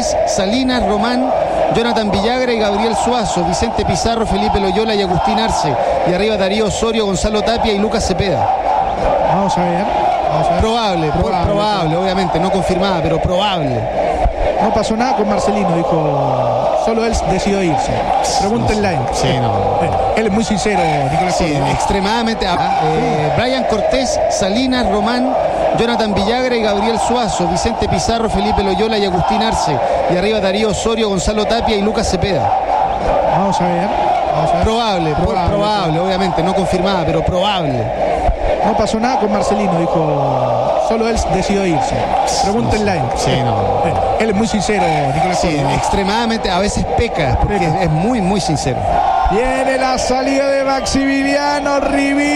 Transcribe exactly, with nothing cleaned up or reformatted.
Cortés, Salinas, Román, Jonathan Villagra y Gabriel Suazo, Vicente Pizarro, Felipe Loyola y Agustín Arce. Y arriba Darío Osorio, Gonzalo Tapia y Lucas Cepeda. Vamos a ver. Vamos a ver. Probable, probable, probable, obviamente, no confirmada, pero probable. No pasó nada con Marcelino, dijo. Solo él decidió irse. Pregúntenle a él. Sí, no. Él es muy sincero, Nicolás. Sí, Córdoba. extremadamente. Ah, eh, Brian Cortés, Salinas, Román, Jonathan Villagra y Gabriel Suazo, Vicente Pizarro, Felipe Loyola y Agustín Arce. Y arriba Darío Osorio, Gonzalo Tapia y Lucas Cepeda. Vamos a ver. Vamos a ver. Probable, probable, Probable, probable, obviamente, no confirmada, pero probable. No pasó nada con Marcelino, dijo. Solo él decidió irse. Pregúntenle a él. Sí, no. Él es muy sincero, Nicolás. Sí, Córdoba. extremadamente, a veces peca, porque Peca. es muy, muy sincero. Viene la salida de Maximiliano Rivi.